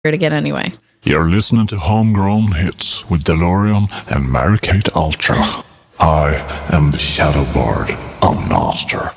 it again anyway. You're listening to Homegrown Hits with DeLorean and Mary-Kate Ultra. I am the Shadow Bard of Noster.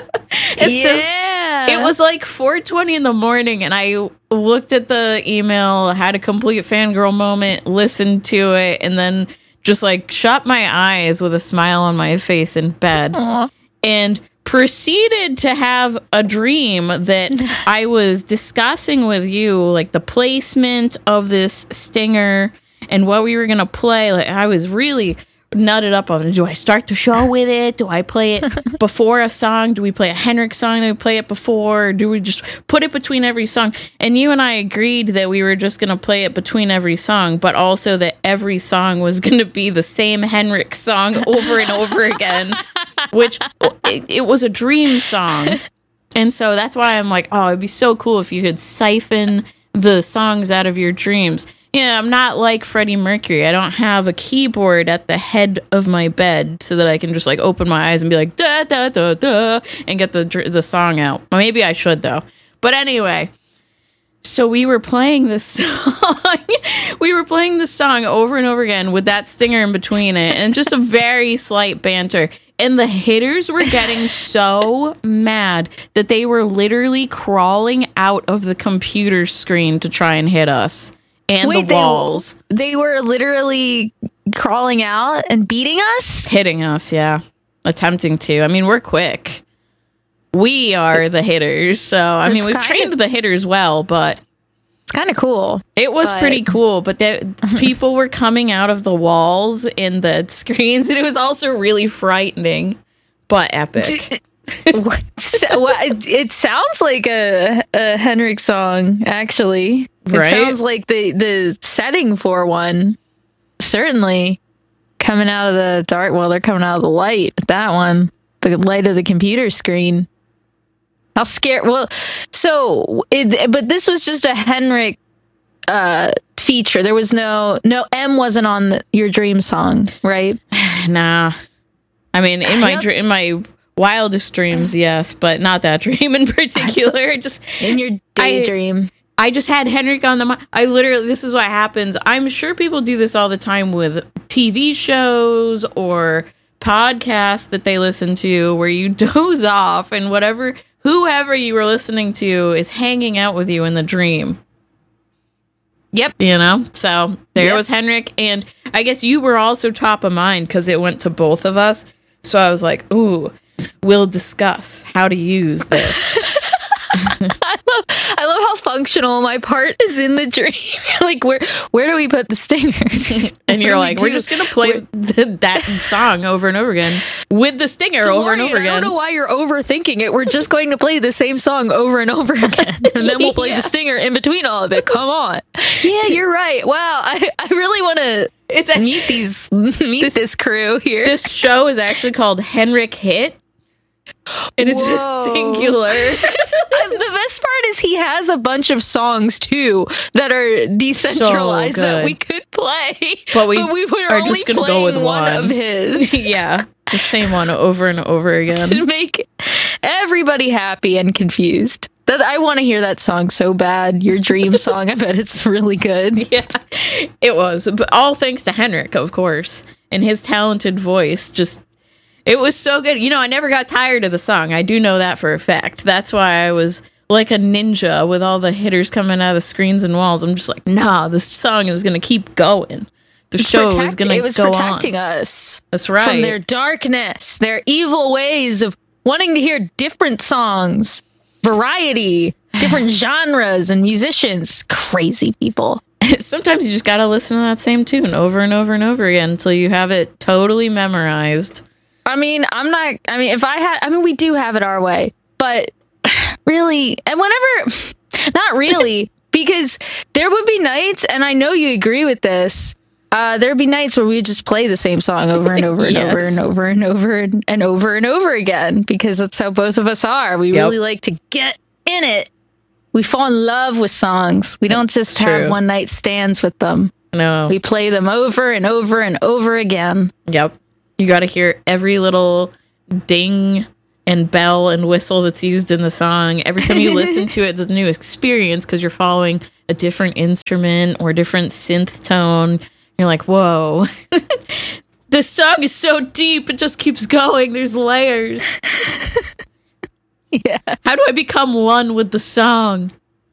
It was like 4:20 in the morning, and I looked at the email, had a complete fangirl moment, listened to it, and then just like shut my eyes with a smile on my face in bed. Aww. And proceeded to have a dream that I was discussing with you, like the placement of this stinger and what we were going to play. Like, I was really nutted up on it. Do I start the show with it? Do I play it before a song? Do we play a Henrik song? Do we play it before? Or do we just put it between every song? And you and I agreed that we were just going to play it between every song, but also that every song was going to be the same Henrik song over and over again, which it was a dream song. And so that's why I'm like, oh, it'd be so cool if you could siphon the songs out of your dreams. Yeah, I'm not like Freddie Mercury. I don't have a keyboard at the head of my bed so that I can just like open my eyes and be like da da da da and get the song out. Well, maybe I should though. But anyway, so we were playing this song. We were playing the song over and over again with that stinger in between it, and just a very slight banter. And the hitters were getting so mad that they were literally crawling out of the computer screen to try and hit us. And the walls. They were literally crawling out and beating us? Hitting us, yeah. Attempting to. I mean, we're quick. We are the hitters. So, I mean, we've trained the hitters well, but... It's kind of cool. It was pretty cool, but people were coming out of the walls in the screens, and it was also really frightening, but epic. It sounds like a Henrik song, actually. It sounds like the setting for one. Certainly coming out of the dark. Well, they're coming out of the light. That one, the light of the computer screen. How scared? Well, but this was just a Henrik feature. There was no M wasn't on your dream song, right? Nah. I mean, in my wildest dreams, yes, but not that dream in particular. Just in your daydream. I just had Henrik on the mind. This is what happens. I'm sure people do this all the time with TV shows or podcasts that they listen to where you doze off and whoever you were listening to is hanging out with you in the dream. Yep. You know? So there was Henrik, and I guess you were also top of mind because it went to both of us. So I was like, ooh, we'll discuss how to use this. I love how functional my part is in the dream. Like, where do we put the stinger? And you're like, we're just gonna play that song over and over again with the stinger over and over again. I don't know why you're overthinking it. We're just going to play the same song over and over again, and then we'll play the stinger in between all of it. Come on. Yeah, you're right. Wow, I really want to meet this crew here. This show is actually called Henrik Hit. And it's just singular. The best part is he has a bunch of songs too that are decentralized that we could play, but we were only just gonna go with one of his. Yeah, the same one over and over again to make everybody happy and confused. That I want to hear that song so bad. Your dream song. I bet it's really good. Yeah, it was. But all thanks to Henrik, of course, and his talented voice. It was so good. You know, I never got tired of the song. I do know that for a fact. That's why I was like a ninja with all the hitters coming out of the screens and walls. I'm just like, nah, this song is going to keep going. The show is going to go on. It was protecting us. That's right. From their darkness, their evil ways of wanting to hear different songs, variety, different genres and musicians. Crazy people. Sometimes you just got to listen to that same tune over and over and over again until you have it totally memorized. I mean, we do have it our way, but really, and not really, because there would be nights, and I know you agree with this, there'd be nights where we would just play the same song over and over and over and over and over and over and over again, because that's how both of us are. We really like to get in it. We fall in love with songs. We don't just have one night stands with them. No. We play them over and over and over again. Yep. You got to hear every little ding and bell and whistle that's used in the song. Every time you listen to it, it's a new experience because you're following a different instrument or different synth tone. You're like, whoa, this song is so deep. It just keeps going. There's layers. Yeah. How do I become one with the song?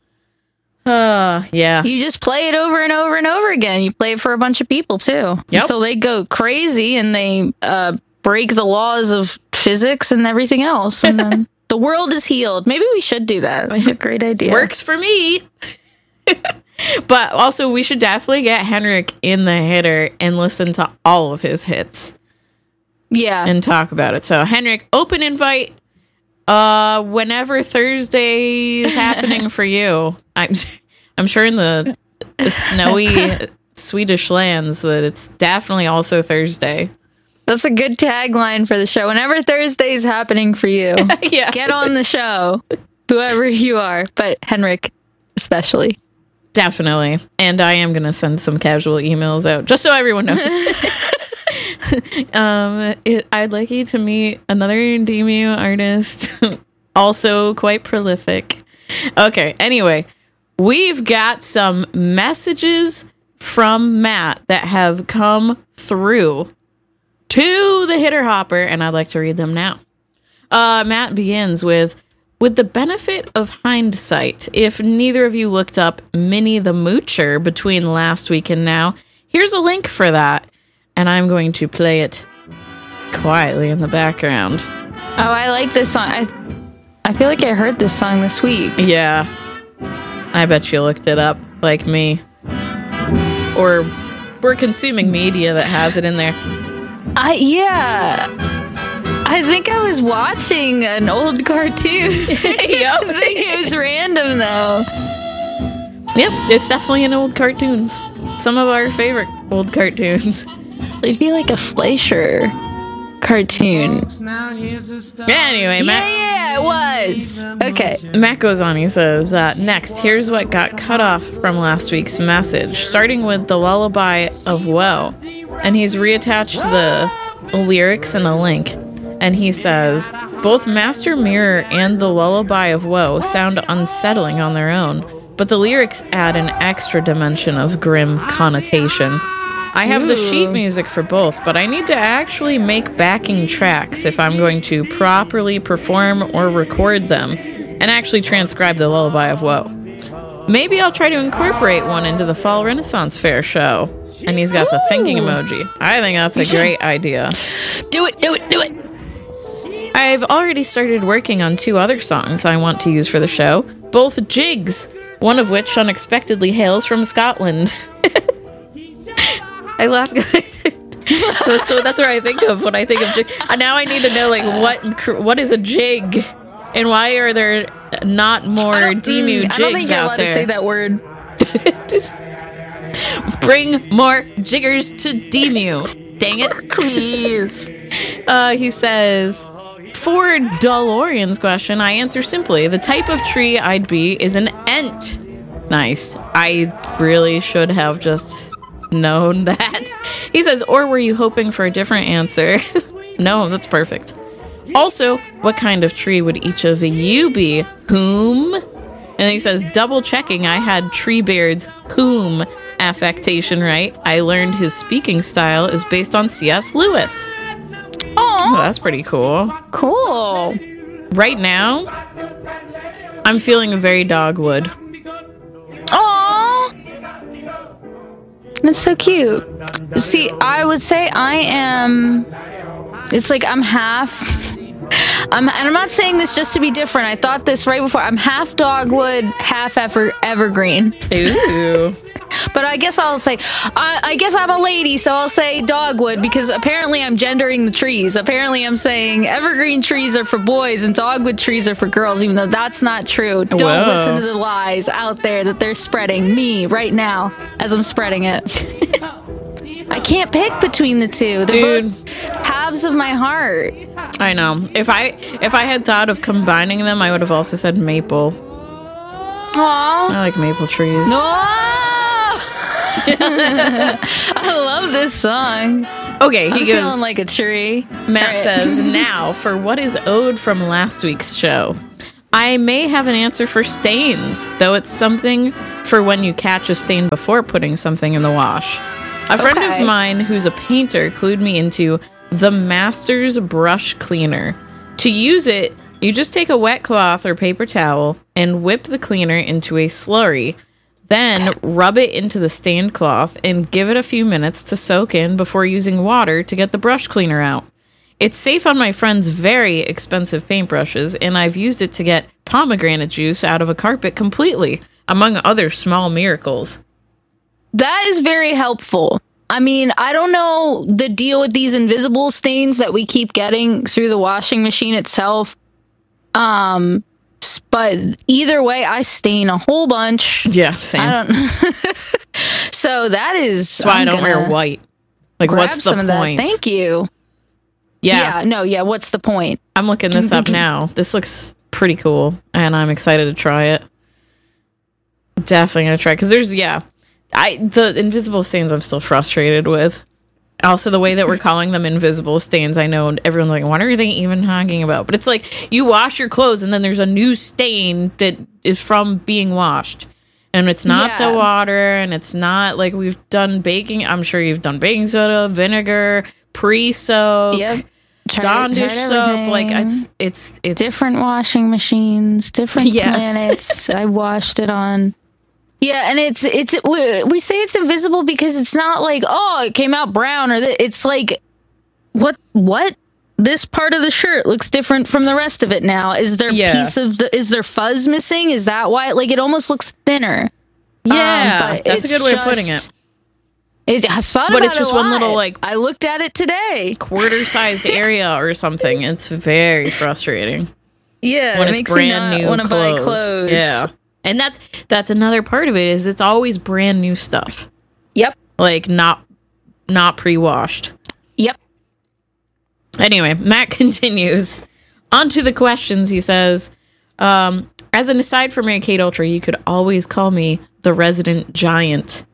Yeah. You just play it over and over and over again. You play it for a bunch of people too. Yep. So they go crazy and they break the laws of physics and everything else. And then the world is healed. Maybe we should do that. That's a great idea. Works for me. But also, we should definitely get Henrik in the hitter and listen to all of his hits. Yeah. And talk about it. So, Henrik, open invite. Whenever Thursday is happening for you. I'm sure in the snowy Swedish lands that it's definitely also Thursday. That's a good tagline for the show. Whenever Thursday is happening for you, Yeah. get on the show, whoever you are. But Henrik, especially. Definitely. And I am going to send some casual emails out just so everyone knows. I'd like you to meet another Demu artist, also quite prolific. Okay, anyway, we've got some messages from Matt that have come through to the Hitter Hopper, and I'd like to read them now. Matt begins with the benefit of hindsight, if neither of you looked up Minnie the Moocher between last week and now, here's a link for that. And I'm going to play it quietly in the background. Oh, I like this song. I feel like I heard this song this week. Yeah. I bet you looked it up, like me. Or we're consuming media that has it in there. Yeah. I think I was watching an old cartoon. Yep. I think it was random, though. Yep, it's definitely in old cartoons. Some of our favorite old cartoons. It'd be like a Fleischer cartoon. Anyway, Matt. Yeah, it was. Okay. Matt goes on, he says, next, here's what got cut off from last week's message, starting with the Lullaby of Woe. And he's reattached the lyrics and a link. And he says, both Master Mirror and the Lullaby of Woe sound unsettling on their own, but the lyrics add an extra dimension of grim connotation. I have the sheet music for both, but I need to actually make backing tracks if I'm going to properly perform or record them and actually transcribe the Lullaby of Woe. Maybe I'll try to incorporate one into the Fall Renaissance Fair show. And he's got the thinking emoji. I think that's a great idea. Do it. I've already started working on 2 other songs I want to use for the show, both jigs, one of which unexpectedly hails from Scotland. I laugh because that's where I think of when I think of jig. Now I need to know what is a jig, and why are there not more Demu jigs out there? I don't think you're allowed to say that word. Bring more jiggers to Demu. Dang it. Please. He says, for DeLorean's question, I answer simply, the type of tree I'd be is an Ent. Nice. I really should have just known that. He says, or were you hoping for a different answer? No, that's perfect. Also, what kind of tree would each of you be? Whom? And he says, double checking, I had Treebeard's whom affectation right. I learned his speaking style is based on C.S. Lewis. Oh, that's pretty cool. Cool. Right now, I'm feeling very Dogwood. Aww. That's so cute. See, I would say I am... It's like I'm half... and I'm not saying this just to be different. I thought this right before. I'm half Dogwood, half evergreen. Ooh. But I guess I'll say, I guess I'm a lady, so I'll say Dogwood, because apparently I'm gendering the trees. Apparently I'm saying evergreen trees are for boys and Dogwood trees are for girls, even though that's not true. Don't listen to the lies out there that they're spreading me right now as I'm spreading it. I can't pick between the two. They're both halves of my heart. I know. If I had thought of combining them, I would have also said maple. Aww. I like maple trees. I love this song. Okay, I'm feeling like a tree. Matt says, now for what is owed from last week's show. I may have an answer for stains, though it's something for when you catch a stain before putting something in the wash. A friend of mine who's a painter clued me into the Masters Brush Cleaner. To use it, you just take a wet cloth or paper towel and whip the cleaner into a slurry. Then rub it into the stained cloth and give it a few minutes to soak in before using water to get the brush cleaner out. It's safe on my friend's very expensive paintbrushes, and I've used it to get pomegranate juice out of a carpet completely, among other small miracles. That is very helpful. I mean, I don't know the deal with these invisible stains that we keep getting through the washing machine itself. But either way, I stain a whole bunch. Yeah, same. I don't. So that is. That's why I don't wear white. Like, what's the point? That. Thank you. Yeah. What's the point? I'm looking this up now. This looks pretty cool, and I'm excited to try it. Definitely gonna try, because there's the invisible stains I'm still frustrated with. Also, the way that we're calling them invisible stains, I know everyone's like, what are they even talking about? But it's like, you wash your clothes and then there's a new stain that is from being washed. And it's not the water, and it's not like we've done baking. I'm sure you've done baking soda, vinegar, pre-soak, Dawn dish soap. Like, it's different washing machines, different planets. I washed it on. Yeah, and we say it's invisible because it's not like, oh, it came out brown, or it's like, what? This part of the shirt looks different from the rest of it now. Is there is there fuzz missing? Is that why? Like, it almost looks thinner. Yeah, but that's a good way of putting it. I've thought about it, but it's just one little, like, I looked at it today, quarter-sized area or something. It's very frustrating. Yeah, when it it's makes brand new want to buy clothes. Yeah. And that's another part of it, is it's always brand new stuff. Yep. Like, not pre-washed. Yep. Anyway, Matt continues. On to the questions, he says, as an aside for Mary-Kate Ultra, you could always call me the resident giant.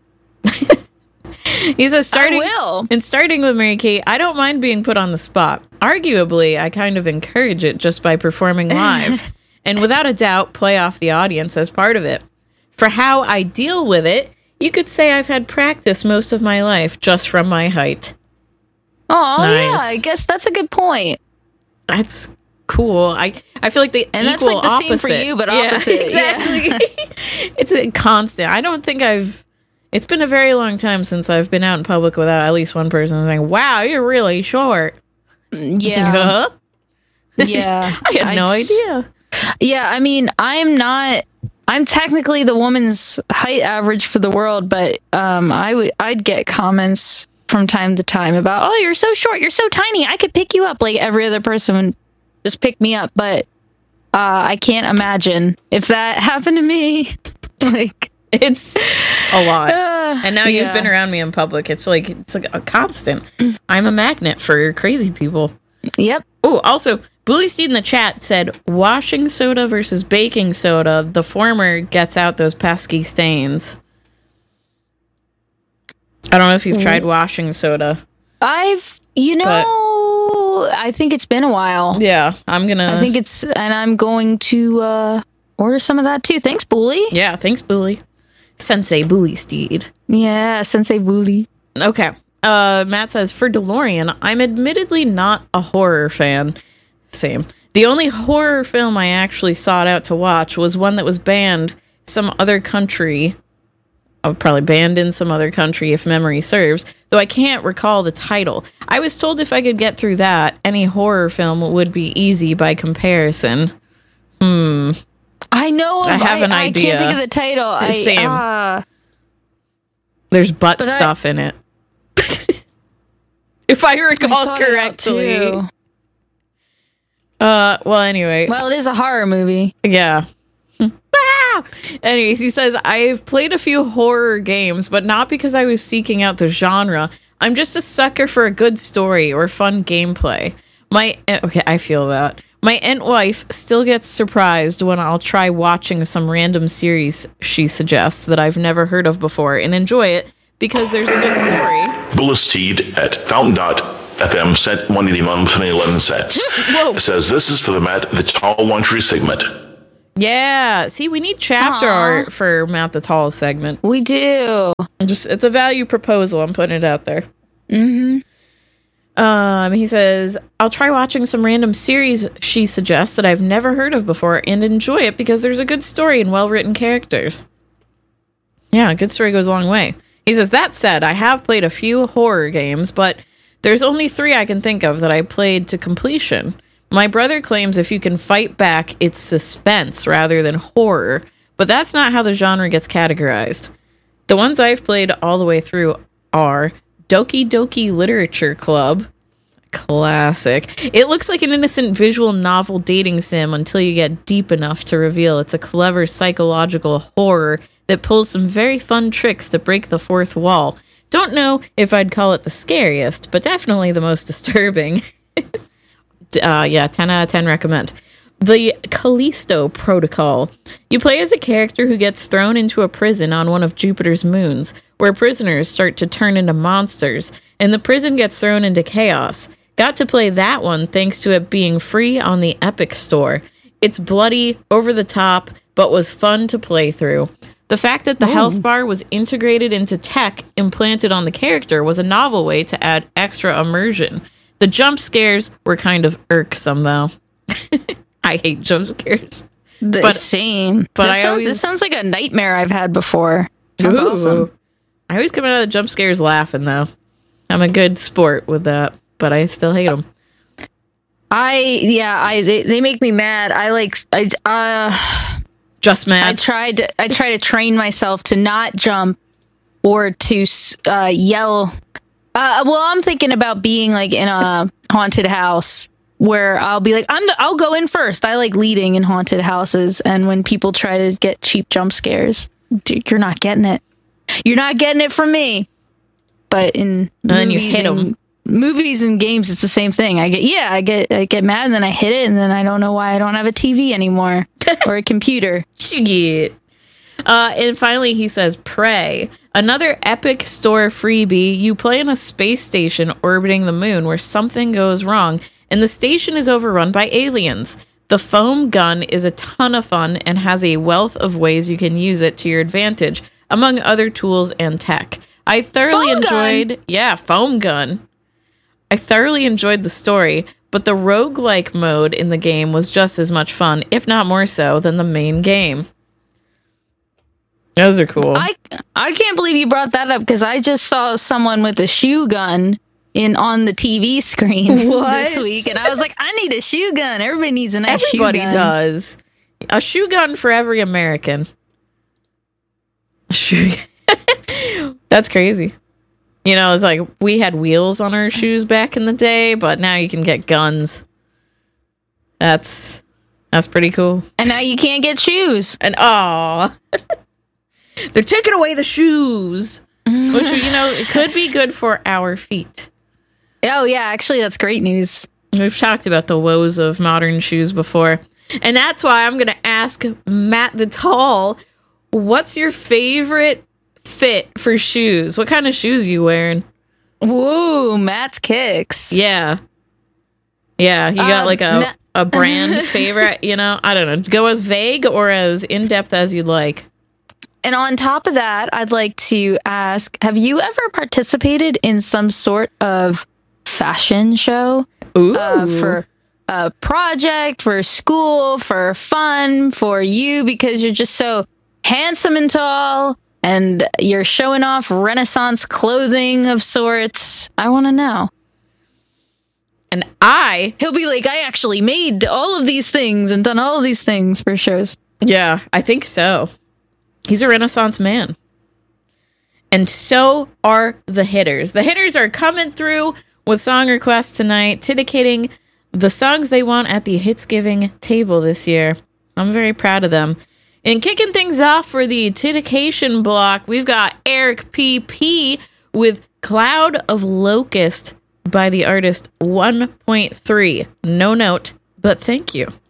He says, starting with Mary-Kate, I don't mind being put on the spot. Arguably, I kind of encourage it just by performing live. And without a doubt, play off the audience as part of it. For how I deal with it, you could say I've had practice most of my life just from my height. Oh, nice. Yeah, I guess that's a good point. That's cool. I feel like and that's like the opposite. Same for you, but opposite. Exactly. Yeah. It's a constant. I don't think it's been a very long time since I've been out in public without at least one person saying, wow, you're really short. Yeah. Yeah. I had no idea. Yeah, I mean, I'm technically the woman's height average for the world, but I'd get comments from time to time about, oh, you're so short, you're so tiny, I could pick you up. Like, every other person would just pick me up, but I can't imagine if that happened to me. Like, it's a lot. And now you've been around me in public. It's like a constant. I'm a magnet for crazy people. Yep. Oh, also, Bully Steed in the chat said, washing soda versus baking soda, the former gets out those pesky stains. I don't know if you've tried washing soda. I think it's been a while. Yeah, I'm going to order some of that too. Thanks, Bully. Yeah, thanks, Bully. Sensei Bully Steed. Yeah, Sensei Bully. Okay. Matt says, for DeLorean, I'm admittedly not a horror fan. Same. The only horror film I actually sought out to watch was one that was banned some other country. Probably banned in some other country, if memory serves, though I can't recall the title. I was told if I could get through that, any horror film would be easy by comparison. I know. I have an idea. I can't think of the title. Same. There's butt stuff in it. If I recall correctly. Well, anyway. Well, it is a horror movie. Yeah. Anyways, he says, I've played a few horror games, but not because I was seeking out the genre. I'm just a sucker for a good story or fun gameplay. I feel that. My aunt wife still gets surprised when I'll try watching some random series she suggests that I've never heard of before and enjoy it because there's a good story. Bully Steed at Fountain.fm sent 181 11 sets. Whoa. It says, this is for the Matt the Tall Laundry segment. Yeah. See, we need chapter art for Matt the Tall segment. We do. It's a value proposal. I'm putting it out there. Mm-hmm. He says, I'll try watching some random series she suggests that I've never heard of before and enjoy it because there's a good story and well-written characters. Yeah, a good story goes a long way. He says, that said, I have played a few horror games, but there's only 3 I can think of that I played to completion. My brother claims if you can fight back, it's suspense rather than horror, but that's not how the genre gets categorized. The ones I've played all the way through are Doki Doki Literature Club. Classic. It looks like an innocent visual novel dating sim until you get deep enough to reveal it's a clever psychological horror that pulls some very fun tricks that break the fourth wall. Don't know if I'd call it the scariest, but definitely the most disturbing. 10 out of 10 recommend. The Callisto Protocol. You play as a character who gets thrown into a prison on one of Jupiter's moons, where prisoners start to turn into monsters, and the prison gets thrown into chaos. Got to play that one thanks to it being free on the Epic Store. It's bloody, over the top, but was fun to play through. The fact that the health bar was integrated into tech implanted on the character was a novel way to add extra immersion. The jump scares were kind of irksome, though. I hate jump scares. Same. But this sounds like a nightmare I've had before. Sounds awesome. I always come out of the jump scares laughing, though. I'm a good sport with that, but I still hate them. They make me mad. Just mad. I try to train myself to not jump or to yell. I'm thinking about being like in a haunted house where I'll be like, I'll go in first. I like leading in haunted houses, and when people try to get cheap jump scares, dude, you're not getting it. You're not getting it from me. But in movies and games, it's the same thing. I get mad, and then I hit it, and then I don't know why I don't have a TV anymore or a computer. Shit. And finally, he says, Prey. Another Epic Store freebie. You play in a space station orbiting the moon where something goes wrong, and the station is overrun by aliens. The foam gun is a ton of fun and has a wealth of ways you can use it to your advantage, among other tools and tech. I thoroughly enjoyed... Yeah, foam gun. I thoroughly enjoyed the story, but the roguelike mode in the game was just as much fun, if not more so, than the main game. Those are cool. I can't believe you brought that up, because I just saw someone with a shoe gun on the TV screen this week, and I was like, I need a shoe gun. Everybody needs a nice shoe gun. Everybody does. A shoe gun for every American. That's crazy. You know, it's like we had wheels on our shoes back in the day, but now you can get guns. That's pretty cool. And now you can't get shoes. And they're taking away the shoes, which, you know, it could be good for our feet. Oh yeah, actually that's great news. We've talked about the woes of modern shoes before. And that's why I'm going to ask Matt the Tall, what's your favorite fit for shoes? What kind of shoes are you wearing? Woo, Matt's Kicks. Yeah. Yeah, you got like a brand favorite, you know? I don't know. Go as vague or as in-depth as you'd like. And on top of that, I'd like to ask, have you ever participated in some sort of fashion show? Ooh. For a project, for school, for fun, for you, because you're just so handsome and tall, and you're showing off Renaissance clothing of sorts. I want to know. And he'll be like, I actually made all of these things and done all of these things for shows. Yeah, I think so. He's a Renaissance man. And so are the hitters. The hitters are coming through with song requests tonight, dedicating the songs they want at the Hitsgiving table this year. I'm very proud of them. And kicking things off for the dedication block, we've got Eric P.P. with Cloud of Locust by the artist 1.3. No note, but thank you.